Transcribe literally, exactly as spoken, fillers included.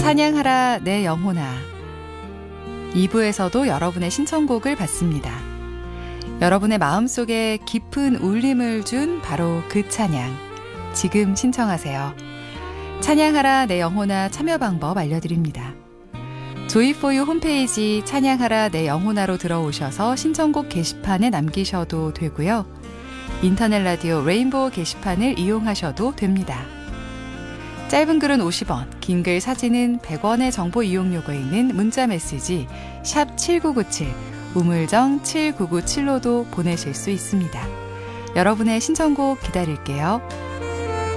찬양하라 내 영혼아. 이 부에서도 여러분의 신청곡을 받습니다. 여러분의 마음속에 깊은 울림을 준 바로 그 찬양. 지금 신청하세요. 찬양하라 내 영혼아 참여 방법 알려드립니다. 조이포유 홈페이지 찬양하라 내 영혼아로 들어오셔서 신청곡 게시판에 남기셔도 되고요. 인터넷 라디오 레인보우 게시판을 이용하셔도 됩니다. 짧은 글은 오십 원, 긴 글 사진은 백 원의 정보 이용료가 있는 문자 메시지 샵 칠구구칠, 우물정 칠구구칠로도 보내실 수 있습니다. 여러분의 신청곡 기다릴게요.